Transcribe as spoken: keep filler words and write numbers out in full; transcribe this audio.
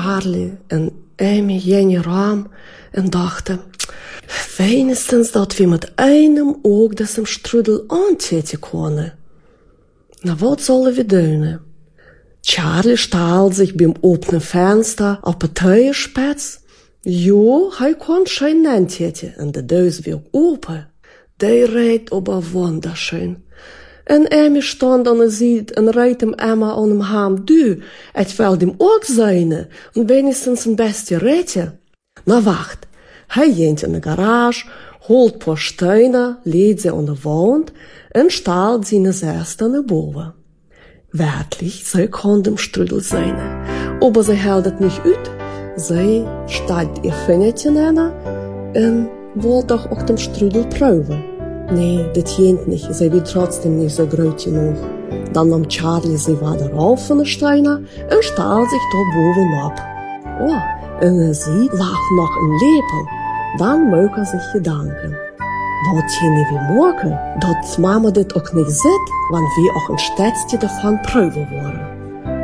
Charlie en Amy gingen raam en dachten, wenigstens dat we met einem oog diesem Strudel aantäten können. Na, wat sollen wir doen? Charlie stahl sich beim offenen Fenster auf die Teuerspitz. Jo, hij kon schön aantäten en de deur weer open. Die reed aber wunderschön. En Amy stand an der Seite en reed hem Emma an hem Ham du, et will dem ook seine, und wenigstens ein bestie Rätje. Na wacht, hij ging in de garage, holt paar Steine, lädt sie an der Wand en stahl seine Säste nach boven. Wirklich, sie kon dem Strudel sein, aber sie hält het nicht ut. Sie steigt ihr Fingerchen an en wollte doch auch dem Strudel prüfen. Nee, das geht nicht, sie wird trotzdem nicht so groß genug. Dann nahm Charlie sie wieder rauf von den Steinen und stahl sich da boven ab. Oh, und sie lag noch im Lepel. Dann möge er sich gedanken. Wat gingen wir morgen? Dat Mama dit ook niet zit, want wir auch ein Städtchen davon prüfen wollen.